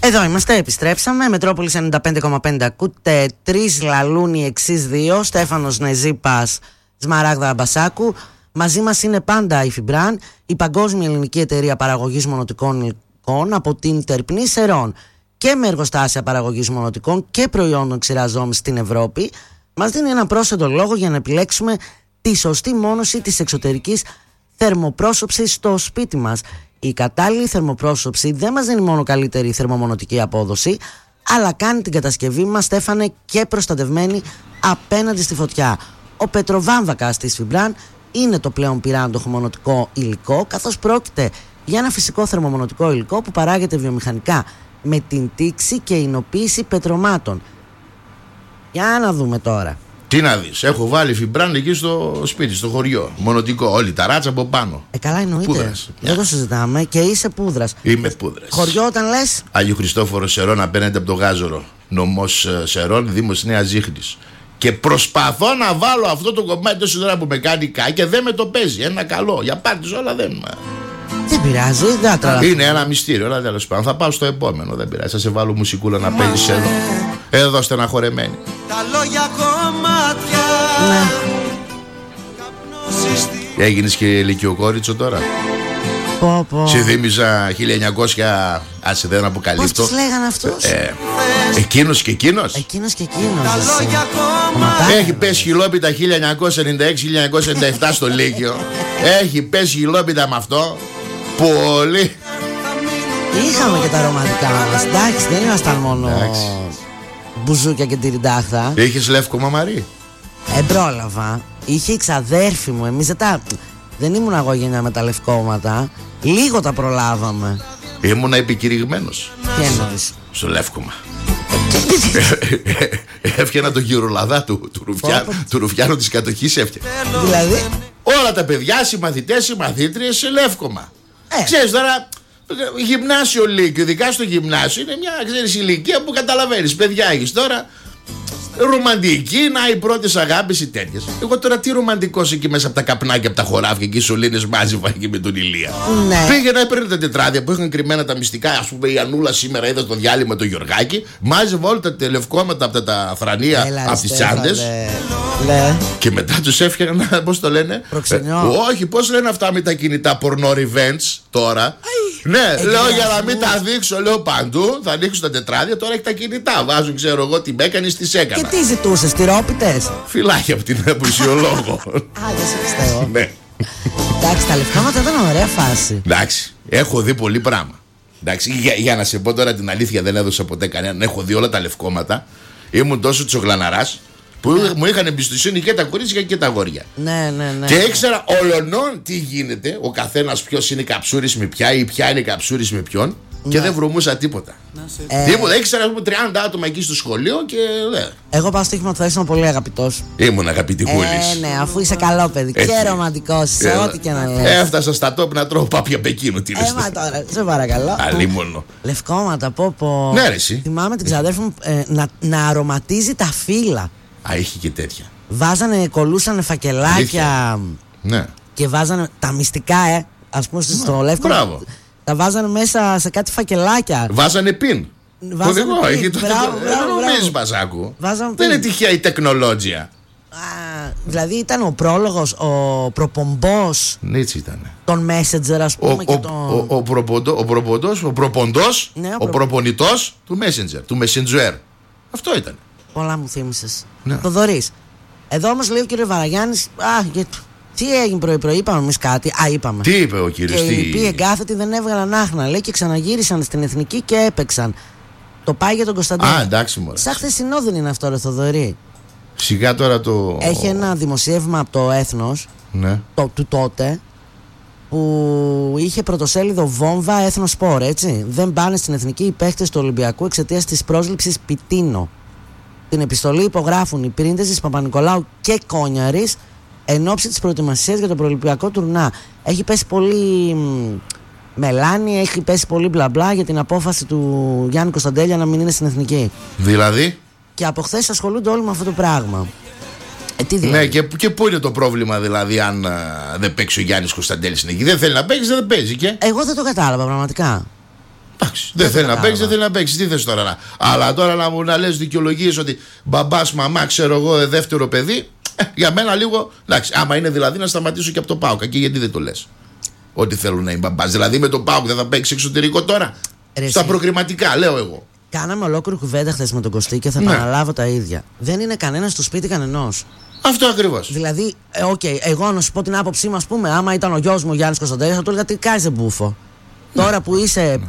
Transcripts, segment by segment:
Εδώ είμαστε, επιστρέψαμε. Μετρόπολης 95,5 ακούτε. 3 λαλούνι εξής 2. Στέφανος Νεζίπας, Σμαράγδα Μπασάκου. Μαζί μας είναι πάντα η Φιμπράν, η παγκόσμια ελληνική εταιρεία παραγωγής μονοτικών υλικών από την Τερπνή Σερών, και με εργοστάσια παραγωγής μονοτικών και προϊόντων ξηραζόμης στην Ευρώπη. Μας δίνει ένα πρόσθετο λόγο για να επιλέξουμε τη σωστή μόνωση της εξωτερικής θερμοπρόσωψης στο σπίτι μας. Η κατάλληλη θερμοπρόσωψη δεν μας δίνει μόνο καλύτερη θερμομονωτική απόδοση, αλλά κάνει την κατασκευή μας, Στέφανε, και προστατευμένη απέναντι στη φωτιά. Ο πετροβάμβακας της Φιμπράν είναι το πλέον πυράντοχο μονοτικό υλικό, καθώς πρόκειται για ένα φυσικό θερμομονωτικό υλικό που παράγεται βιομηχανικά με την τήξη και εινοποίηση πετρωμάτων. Για να δούμε τώρα. Τι να δεις, έχω βάλει Φιμπράν εκεί στο σπίτι, στο χωριό. Μονοτικό, όλη τα ράτσα από πάνω. Καλά, εννοείται. Πούδρας. Δεν το συζητάμε, και είσαι Πούδρας. Είμαι Πούδρας. Χωριό όταν λες? Άγιο Χριστόφορο Σερών, απέναντι από το Γάζορο. Νομός Σερών, Δήμος Νέας Ζήχνης. Και προσπαθώ να βάλω αυτό το κομμάτι τόση ώρα που με κάνει και δεν με το παίζει. Ένα καλό. Για πάρτι όλα δεν. Δεν πειράζει, δεν τραβά. Είναι ένα μυστήριο, αλλά τέλος πάντων. Θα πάω στο επόμενο, δεν πειράζει. Θα σε βάλω μουσικούλα να παίζει εδώ. Εδώ στεναχωρεμένη. Τα λόγια κομμάτια. Ναι. Έγινες και ηλικιοκόριτσο τώρα. Πω. Σε θύμιζα 1900. Άσε, δεν αποκαλύπτω. Πώς τους λέγανε αυτούς? Εκείνος και εκείνος. Εκείνος και εκείνος. Τα λόγια κομμάτια. Έχει πέσει χιλόπιτα 1996-1997 στο Λύκειο. Έχει πέσει χιλόπιτα με αυτό. Πολύ. Είχαμε και τα ρομαντικά μας. Εντάξει, δεν ήμασταν μόνο μπουζούκια και τυριντάχτα. Είχες Λεύκομα Μαρή? Πρόλαβα. Είχε η ξαδέρφη μου. Εμείς δεν ήμουν εγώ γενιά με τα λευκόματα. Λίγο τα προλάβαμε. Ήμουνα επικηρυγμένος. Τι εννοείς? Στο Λεύκομα. Έφτιανα το γυρολαδά του Ρουφιάνου της κατοχής. Έφτιανα. Δηλαδή όλα τα παιδιά, συμμαθητές, συμμαθήτριες σε Λεύκομα. Ξέρεις τώρα, γυμνάσιο Λύκειο, ειδικά στο γυμνάσιο, είναι μια, ξέρεις, ηλικία που καταλαβαίνεις. Παιδιά έχεις τώρα, ρομαντική, να οι πρώτες αγάπες ή τέτοιες. Εγώ τώρα τι ρομαντικός εκεί μέσα από τα καπνάκια, από τα χωράφια και οι σωλήνες μάζευα εκεί με τον Ηλία. Ναι. Πήγαινα, έπαιρνε τα τετράδια που είχαν κρυμμένα τα μυστικά. Ας πούμε, η Ανούλα σήμερα είδα το διάλειμμα το Γιωργάκη. Μάζευα όλα τα τηλευκόματα από τα φρανία, από τις τσάντες. Και μετά τους έφτιανα, πώς το λένε? Όχι, πώς λένε αυτά με τα κινητά, πορνό revenge τώρα. Ναι, λέω για να μην τα δείξω, λέω παντού. Θα ανοίξω τα τετράδια, τώρα έχει τα κινητά. Βάζουν, ξέρω εγώ, τι με έκανες, τι έκανα. Και τι ζητούσες, τυρόπιτες? Φυλάκια από την απουσιολόγο. Δεν σε πιστεύω. Ναι. Εντάξει, τα λευκόματα ήταν ωραία φάση. Εντάξει, έχω δει πολύ πράγμα. Εντάξει, για να σε πω τώρα την αλήθεια, δεν έδωσα ποτέ κανέναν. Έχω δει όλα τα λευκόματα. Ήμουν τόσο τσογλαναράς που μου είχαν εμπιστοσύνη και τα κορίτσια και τα αγόρια. Ναι. Και ήξερα ολονών τι γίνεται, ο καθένας ποιος είναι καψούρης με ποια ή ποια είναι καψούρης με ποιον. Και δεν βρωμούσα τίποτα. Τίποτα. Ήξερα 30 άτομα εκεί στο σχολείο και. Εγώ πάω στο στοίχημα ότι θα ήσουν πολύ αγαπητός. Ήμουν αγαπητικούλης. Ναι, αφού είσαι καλό παιδί και ρομαντικός, σε ό,τι και να λες. Έφτασα στα τόπ να τρώω πάπια Πεκίνου. Τι λες? Μα τώρα, σε παρακαλώ. Αλίμονο. Λευκόματα, πω. Ναι, ρε, εσύ. Θυμάμαι την ξαδέρφη μου να αρωματίζει τα φύλλα. Α, είχε και τέτοια. Κολλούσανε φακελάκια. Ναι. Και βάζανε τα μυστικά, ας πούμε, στο Λεύκο. Μπράβο. Τα βάζανε μέσα σε κάτι φακελάκια. Βάζανε πιν. Κωδικό, έχει το. Δεν νομίζεις, Μπασάκου. Δεν είναι τυχαία η τεχνολόγια. Δηλαδή ήταν ο πρόλογος, ο προπομπός. Έτσι ήταν. Τον Messenger, ας πούμε. Ο προπονητός του Messenger. Του Messenger. Αυτό ήταν. Πολλά μου θύμισες. Το Θοδωρής. Εδώ όμως λέει ο κύριος Βαραγιάννης. Τι έγινε πρωί-πρωί, είπαμε εμείς κάτι. Είπαμε. Τι είπε ο κύριος? Και οι οποίοι εγκάθετοι δεν έβγαλαν άχνα, λέει, και ξαναγύρισαν στην Εθνική και έπαιξαν. Το πάει για τον Κωνσταντίνο. Εντάξει, μωρέ. Σαν χθεσινό δεν είναι αυτό, ρε Θοδωρή? Σιγά τώρα το. Έχει ένα δημοσίευμα από το Έθνος, ναι, του τότε, που είχε πρωτοσέλιδο βόμβα Έθνος Σπορ, έτσι. Δεν πάνε στην Εθνική οι παίχτες του Ολυμπιακού εξαιτίας της πρόσληψης Πιτίνο. Την επιστολή υπογράφουν οι πρίντεζης Παπα-Νικολάου και Κόνιαρης εν ώψη της προετοιμασίας για το προολυμπιακό τουρνά. Έχει πέσει πολύ μελάνη, έχει πέσει πολύ μπλα μπλα για την απόφαση του Γιάννη Κωνσταντέλια να μην είναι στην Εθνική. Δηλαδή? Και από χθες ασχολούνται όλοι με αυτό το πράγμα. Τι δηλαδή? Ναι, και πού είναι το πρόβλημα, δηλαδή, αν δεν παίξει ο Γιάννης Κωνσταντέλης στην Εθνική? Δεν θέλει να παίξει, δεν παίζει και. Εγώ δεν το κατάλαβα πραγματικά. Δεν θέλει να παίξει, δεν θέλει να παίξει. Τι θες τώρα να. Αλλά τώρα να λες δικαιολογίες ότι μπαμπάς, μαμά, ξέρω εγώ, δεύτερο παιδί. Για μένα λίγο. Εντάξει, άμα είναι δηλαδή να σταματήσω και από το ΠΑΟΚ. Και γιατί δεν το λες? Ότι θέλουν να είναι μπαμπάς. Δηλαδή με το ΠΑΟΚ δεν θα παίξει εξωτερικό τώρα. Στα προκριματικά, λέω εγώ. Κάναμε ολόκληρη κουβέντα χθες με τον Κωστή και θα επαναλάβω τα ίδια. Δεν είναι κανένα στο σπίτι κανενός. Αυτό ακριβώς. Δηλαδή, εγώ να σου πω την άποψή μου, ας πούμε, άμα ήταν ο γιος μου ο Γιάννης Κωνσταντέλιας, θα του έλεγα τι κάνεις μπούφο. Τώρα που είσαι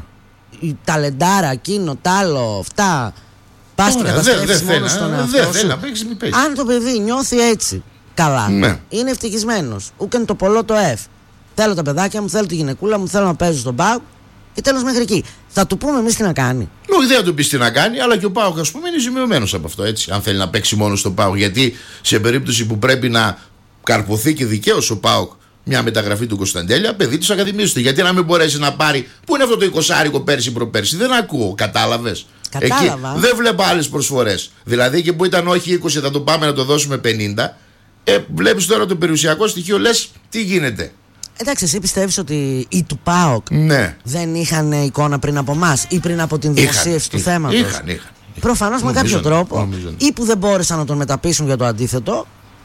ταλεντάρα, εκείνο, τ' άλλο, αυτά. Πας και καταστρέφεις μόνο στον εαυτό σου. Αν το παιδί νιώθει έτσι, καλά. Είναι ευτυχισμένος. Ούκεν το πολλό το F. Θέλω τα παιδάκια μου, θέλω τη γυναικούλα μου, θέλω να παίζω στον ΠΑΟΚ. Και τέλος μέχρι εκεί. Θα του πούμε εμείς τι να κάνει. Όχι, δεν θα του πεις τι να κάνει, αλλά και ο ΠΑΟΚ, ας πούμε, είναι ζημιωμένος από αυτό. Έτσι. Αν θέλει να παίξει μόνο στον ΠΑΟΚ. Γιατί σε περίπτωση που πρέπει να καρποθεί και δικαίως ο ΠΑΟΚ μια μεταγραφή του Κωνσταντέλια, παιδί της Ακαδημίας του. Γιατί να μην μπορέσει να πάρει. Πού είναι αυτό το 20άρικο πέρσι προπέρσι? Δεν ακούω, κατάλαβες? Κατάλαβα. Εκεί δεν βλέπω άλλες προσφορές. Δηλαδή εκεί που ήταν όχι 20, θα το πάμε να το δώσουμε 50. Βλέπεις τώρα το περιουσιακό στοιχείο, λες τι γίνεται. Εντάξει, εσύ πιστεύεις ότι οι του ΠΑΟΚ δεν είχαν εικόνα πριν από εμάς ή πριν από την δημοσίευση του θέματος? Είχαν. Προφανώς με κάποιο τρόπο. Ή που δεν μπόρεσαν να τον μεταπείσουν για το αντίθετο,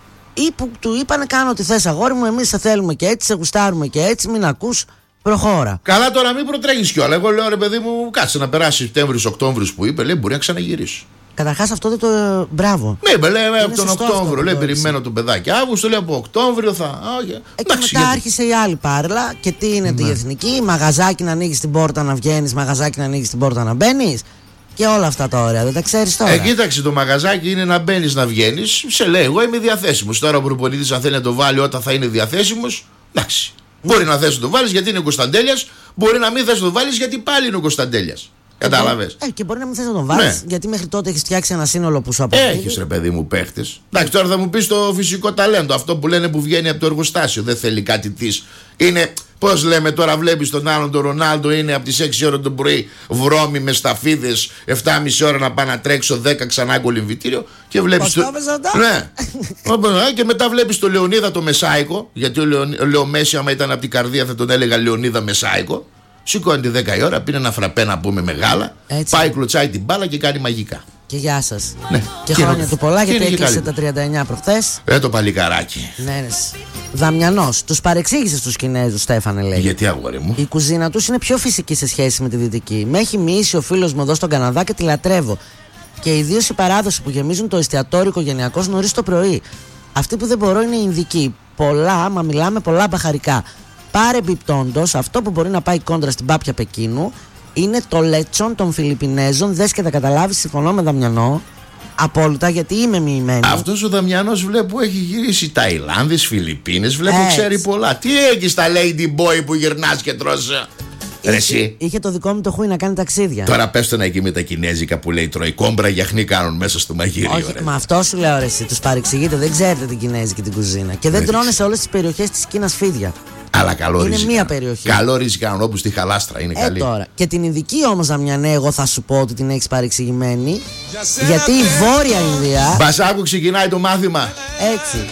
ή που του είπανε κάνω ό,τι θες αγόρι μου, εμείς σε θέλουμε και έτσι, σε γουστάρουμε και έτσι, μην ακούς, προχώρα. Καλά, τώρα μην προτρέχεις κιόλα. Εγώ λέω ρε παιδί μου, κάτσε να περάσει Σεπτέμβριος-Οκτώβριος που είπε, λέει μπορεί να ξαναγυρίσει. Καταρχάς αυτό δεν το. Μπράβο. Ναι, λέει από τον Οκτώβριο. Λέει περιμένω τον παιδάκι. Αύγουστο λέει από Οκτώβριο θα. Και μετά άρχισε η άλλη πάρλα. Και τι είναι η εθνική? Μαγαζάκι να ανοίγει την πόρτα να βγαίνει, μαγαζάκι να ανοίγει την πόρτα να μπαίνει. Και όλα αυτά τα ωραία. Δεν τα ξέρεις τώρα? Κοίταξε, το μαγαζάκι είναι να μπαίνει να βγαίνει. Σε λέει, εγώ είμαι διαθέσιμος. Τώρα ο προπονητής, αν θέλει να το βάλει όταν θα είναι διαθέσιμος, εντάξει. Μπορεί να θες να το βάλεις γιατί είναι ο Κωνσταντέλιας. Μπορεί να μην θες να το βάλεις γιατί πάλι είναι ο Κωνσταντέλιας. Κατάλαβες. Και μπορεί να μην θες να τον βάλεις γιατί μέχρι τότε έχεις φτιάξει ένα σύνολο που σου αποφύγει. Έχεις ρε παιδί μου παίχτες. Εντάξει, τώρα θα μου πεις το φυσικό ταλέντο. Αυτό που λένε που βγαίνει από το εργοστάσιο. Δεν θέλει κάτι της. Είναι, πώς λέμε τώρα, βλέπεις τον άλλον τον Ρονάλντο, είναι από τις 6 ώρα το πρωί βρώμη με σταφίδες, 7,5 ώρα να πάω να τρέξω 10 ξανά κολυμβητήριο. Και βλέπεις ναι. Και μετά βλέπεις το Λεωνίδα το Μεσάικο. Γιατί ο Λεω Μέση, άμα ήταν από την καρδία, θα τον έλεγα Λεωνίδα Μεσάικο. Σηκώνει τη 10 η ώρα, πίνει ένα φραπέ να πούμε μεγάλα. Έτσι. Πάει, κλωτσάει την μπάλα και κάνει μαγικά. Και γεια σας. Ναι. Και χρόνια του πολλά, γιατί έκλεισε τα 39 προχθές. Το παλικαράκι. Ναι. Δαμιανός. Τους παρεξήγησε στους Κινέζους, Στέφανε, λέει. Γιατί, αγόρι μου? Η κουζίνα τους είναι πιο φυσική σε σχέση με τη δυτική. Με έχει μοιήσει ο φίλος μου εδώ στον Καναδά και τη λατρεύω. Και ιδίως η παράδοση που γεμίζουν το εστιατόριο οικογενειακώς νωρίς το πρωί. Αυτή που δεν μπορώ είναι η Ινδική. Πολλά, άμα μιλάμε, πολλά μπαχαρικά. Παρεμπιπτόντως, αυτό που μπορεί να πάει κόντρα στην πάπια Πεκίνου είναι το λέτσον των Φιλιππινέζων. Δες και θα καταλάβεις, συμφωνώ με Δαμιανό απόλυτα, γιατί είμαι μοιημένη. Αυτός ο Δαμιανός βλέπω έχει γυρίσει Ταϊλάνδης, Φιλιππίνες, βλέπω ξέρει πολλά. Τι έχεις τα lady boy που γυρνάς και τρως? Είχε το δικό μου το χούι να κάνει ταξίδια. Τώρα πες το να εκεί με τα κινέζικα που λέει τρώει κόμπρα γιαχνί κάνουν μέσα στο μαγείριο. Όχι, μα αυτό σου λέω ρε εσύ. Τους παρεξηγείτε, δεν ξέρετε την κινέζικη την κουζίνα. Και δεν τρώνε σε όλες τις περιοχές της Κίνας φίδια. Αλλά καλό ρύζι. Είναι μία περιοχή. Καλό ρύζι κάνουν όπως στη Χαλάστρα. Είναι καλή. Τώρα. Και την Ινδική όμως, Δαμιανέ, εγώ θα σου πω ότι την έχεις παρεξηγημένη. Γιατί η Βόρεια Ινδία. Μπασάκου, ξεκινάει το μάθημα. Έτσι.